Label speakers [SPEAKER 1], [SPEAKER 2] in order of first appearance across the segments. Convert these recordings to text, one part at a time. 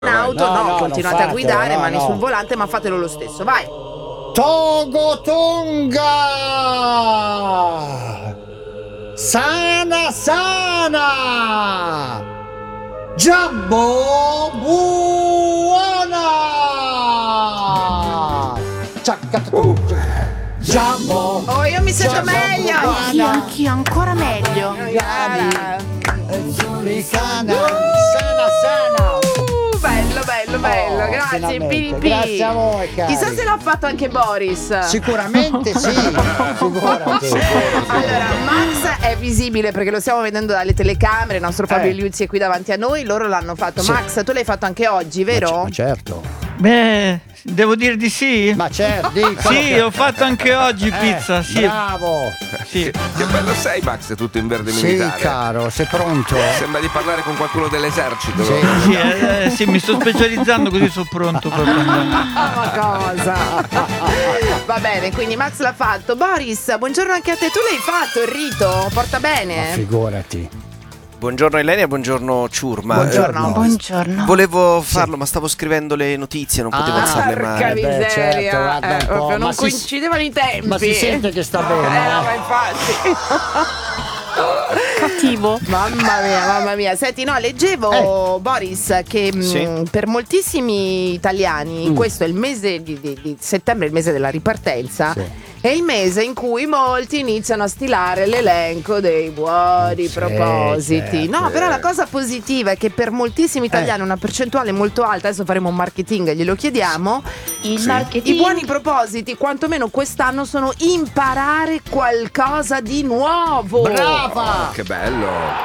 [SPEAKER 1] in auto,
[SPEAKER 2] No,
[SPEAKER 1] continuate
[SPEAKER 2] non
[SPEAKER 1] a guidare,
[SPEAKER 2] fatelo,
[SPEAKER 1] mani
[SPEAKER 2] no.
[SPEAKER 1] sul volante, ma fatelo lo stesso, vai.
[SPEAKER 2] Togo Tonga! Sana sana! Jumbo buona! Jumbo!
[SPEAKER 1] Oh, io mi sento meglio.
[SPEAKER 3] Anch'io, ancora meglio.
[SPEAKER 2] Sana sana!
[SPEAKER 1] Bello, grazie
[SPEAKER 2] finalmente.
[SPEAKER 1] Pippi.
[SPEAKER 2] Grazie a voi, cari.
[SPEAKER 1] Chissà se l'ha fatto anche Boris.
[SPEAKER 2] Sicuramente sì, figurati.
[SPEAKER 1] Allora, Max è visibile perché lo stiamo vedendo dalle telecamere. Il nostro Fabio Liuzzi è qui davanti a noi. Loro l'hanno fatto.
[SPEAKER 2] Sì.
[SPEAKER 1] Max, tu l'hai fatto anche oggi, vero?
[SPEAKER 2] Ma certo.
[SPEAKER 4] Beh, devo dire di sì.
[SPEAKER 2] Ma certo, dico.
[SPEAKER 4] Sì, ho fatto anche oggi pizza, sì.
[SPEAKER 2] Bravo.
[SPEAKER 4] Sì.
[SPEAKER 5] Che bello sei, Max, tutto in verde
[SPEAKER 2] Sì,
[SPEAKER 5] militare.
[SPEAKER 2] caro, sei pronto?
[SPEAKER 5] Sembra di parlare con qualcuno dell'esercito.
[SPEAKER 2] Sì.
[SPEAKER 4] Sì, mi sto specializzando così sono pronto proprio.
[SPEAKER 1] Ma cosa? Va bene, quindi Max l'ha fatto. Boris, buongiorno anche a te. Tu l'hai fatto il rito? Porta bene?
[SPEAKER 2] Figurati.
[SPEAKER 6] Buongiorno Elenia, buongiorno Ciurma.
[SPEAKER 2] Buongiorno.
[SPEAKER 3] Buongiorno.
[SPEAKER 6] Volevo farlo, ma stavo scrivendo le notizie, non potevo alzarle
[SPEAKER 1] Porca
[SPEAKER 6] mai.
[SPEAKER 1] miseria,
[SPEAKER 2] certo, guarda un po'.
[SPEAKER 1] proprio non
[SPEAKER 2] Ma si-
[SPEAKER 1] coincidevano i tempi.
[SPEAKER 2] Ma si sente che sta bene.
[SPEAKER 1] No, ma infatti.
[SPEAKER 3] Cattivo.
[SPEAKER 1] Mamma mia. Senti, no, leggevo, Boris, che
[SPEAKER 6] Sì.
[SPEAKER 1] per moltissimi italiani questo è il mese di settembre, il mese della ripartenza.
[SPEAKER 2] Sì.
[SPEAKER 1] È il mese in cui molti iniziano a stilare l'elenco dei buoni
[SPEAKER 2] Sì,
[SPEAKER 1] propositi.
[SPEAKER 2] certo.
[SPEAKER 1] No, però la cosa positiva è che per moltissimi italiani una percentuale molto alta, adesso faremo un marketing, glielo chiediamo.
[SPEAKER 3] Il marketing.
[SPEAKER 1] I buoni propositi, quantomeno quest'anno, sono imparare qualcosa di nuovo.
[SPEAKER 2] Brava!
[SPEAKER 5] Che bello.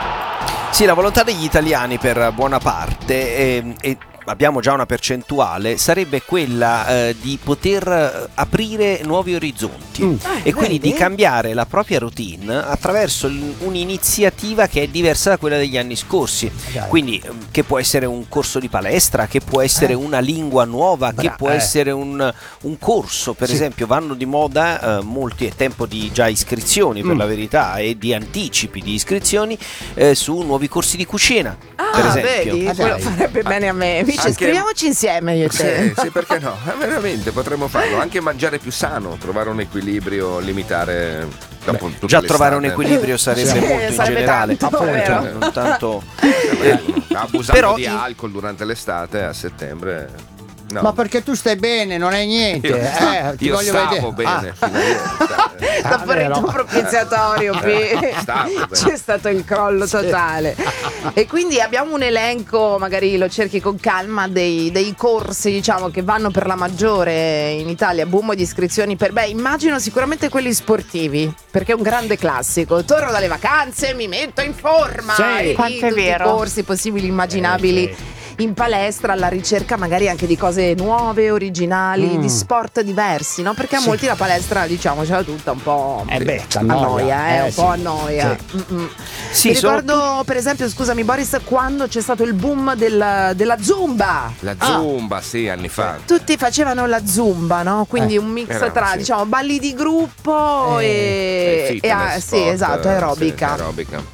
[SPEAKER 6] Sì, la volontà degli italiani per buona parte e abbiamo già una percentuale, sarebbe quella di poter aprire nuovi orizzonti e quindi
[SPEAKER 1] vedi?
[SPEAKER 6] di cambiare la propria routine attraverso un'iniziativa che è diversa da quella degli anni scorsi.
[SPEAKER 2] Dai.
[SPEAKER 6] Quindi che può essere un corso di palestra, che può essere una lingua nuova, che può essere un corso, per esempio. Vanno di moda molti, è tempo di già iscrizioni per la verità e di anticipi di iscrizioni su nuovi corsi di cucina, per esempio.
[SPEAKER 1] Vedi?
[SPEAKER 2] Ah,
[SPEAKER 1] Quello
[SPEAKER 2] dai.
[SPEAKER 1] farebbe bene a me. Invece
[SPEAKER 5] Anche-
[SPEAKER 1] scriviamoci insieme io e te.
[SPEAKER 5] Sì, perché no? Veramente potremmo farlo. Anche mangiare più sano, trovare un equilibrio, limitare dopo tutta
[SPEAKER 6] Già trovare un
[SPEAKER 5] l'estate.
[SPEAKER 6] equilibrio sarebbe
[SPEAKER 1] Sì,
[SPEAKER 6] molto in
[SPEAKER 1] sarebbe
[SPEAKER 6] generale,
[SPEAKER 1] tanto, vero?
[SPEAKER 6] non tanto.
[SPEAKER 5] Abusando
[SPEAKER 6] Però
[SPEAKER 5] di
[SPEAKER 6] in-
[SPEAKER 5] alcol durante l'estate a settembre. No.
[SPEAKER 2] Ma perché tu stai bene, non è niente. Ti
[SPEAKER 5] Io
[SPEAKER 2] voglio
[SPEAKER 5] stavo
[SPEAKER 2] vedere.
[SPEAKER 5] bene fino a ieri.
[SPEAKER 1] Dopo il rito propiziatorio
[SPEAKER 5] stavo bene.
[SPEAKER 1] c'è stato il crollo totale. E quindi abbiamo un elenco, magari lo cerchi con calma, dei corsi, diciamo, che vanno per la maggiore in Italia. Boom di iscrizioni per, immagino sicuramente quelli sportivi, perché è un grande classico. Torno dalle vacanze, mi metto in forma.
[SPEAKER 2] Sì.
[SPEAKER 1] E lì
[SPEAKER 3] Quanto è
[SPEAKER 1] tutti
[SPEAKER 3] vero.
[SPEAKER 1] i corsi possibili, immaginabili. In palestra, alla ricerca magari anche di cose nuove, originali, di sport diversi, no? Perché a molti la palestra, diciamo, ce l'ha tutta un po'
[SPEAKER 2] t'annoia.
[SPEAKER 1] un po' annoia.
[SPEAKER 6] Sì,
[SPEAKER 1] Mi
[SPEAKER 6] sono
[SPEAKER 1] ricordo, per esempio, scusami Boris, quando c'è stato il boom della Zumba.
[SPEAKER 5] La Zumba, sì, anni fa.
[SPEAKER 1] Tutti facevano la Zumba, no? Quindi un mix
[SPEAKER 5] era,
[SPEAKER 1] tra,
[SPEAKER 5] sì.
[SPEAKER 1] diciamo, balli di gruppo e
[SPEAKER 5] Fitness,
[SPEAKER 1] sì,
[SPEAKER 5] sport,
[SPEAKER 1] esatto, aerobica.
[SPEAKER 5] sì, aerobica.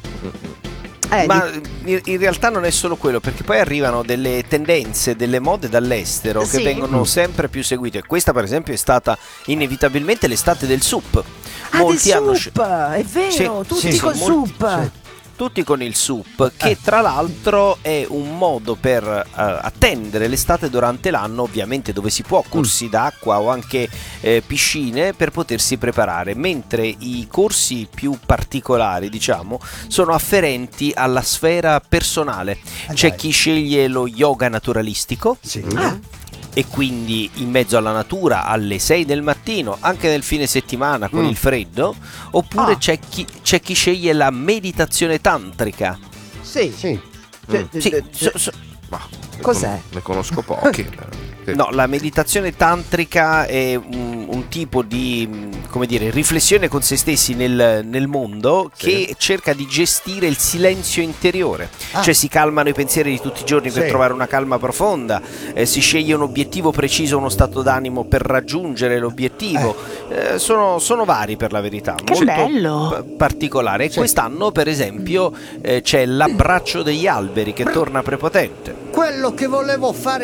[SPEAKER 6] ma in realtà non è solo quello, perché poi arrivano delle tendenze, delle mode dall'estero
[SPEAKER 1] Sì.
[SPEAKER 6] che vengono sempre più seguite. Questa per esempio è stata inevitabilmente l'estate del SUP.
[SPEAKER 1] Del
[SPEAKER 6] hanno
[SPEAKER 1] sup, è vero,
[SPEAKER 6] Sì,
[SPEAKER 1] tutti
[SPEAKER 6] sì,
[SPEAKER 1] col
[SPEAKER 6] molti-
[SPEAKER 1] sup.
[SPEAKER 6] tutti con il SUP, che tra l'altro è un modo per attendere l'estate durante l'anno, ovviamente, dove si può corsi d'acqua o anche piscine per potersi preparare, mentre i corsi più particolari, diciamo, sono afferenti alla sfera personale. C'è
[SPEAKER 2] dai.
[SPEAKER 6] chi sceglie lo yoga naturalistico,
[SPEAKER 2] Sì.
[SPEAKER 6] e quindi in mezzo alla natura alle 6 del mattino, anche nel fine settimana con il freddo, oppure c'è chi sceglie la meditazione tantrica.
[SPEAKER 1] Sì.
[SPEAKER 2] Sì.
[SPEAKER 6] Sì,
[SPEAKER 5] Ma
[SPEAKER 1] Cos'è?
[SPEAKER 5] Ne conosco pochi. Sì.
[SPEAKER 6] no, la meditazione tantrica è un tipo di come dire, riflessione con se stessi nel mondo, che cerca di gestire il silenzio interiore. Cioè si calmano i pensieri di tutti i giorni per trovare una calma profonda, si sceglie un obiettivo preciso, uno stato d'animo per raggiungere l'obiettivo. Sono vari, per la verità,
[SPEAKER 3] Che
[SPEAKER 6] molto
[SPEAKER 3] bello.
[SPEAKER 6] particolare. E quest'anno, per esempio, c'è l'abbraccio degli alberi che torna prepotente.
[SPEAKER 2] Quello che volevo fare